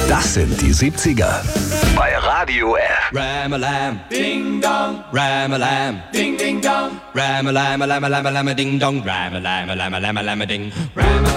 Das sind die 70er. Bei Radio F. Ram-a-lam, ding-dong, ram-a-lam, ding-ding-dong, ram-a-lam-a-lam-a-lam-a-ding-dong, ram-a-lam-a-lam-a-lam-a-ding, ram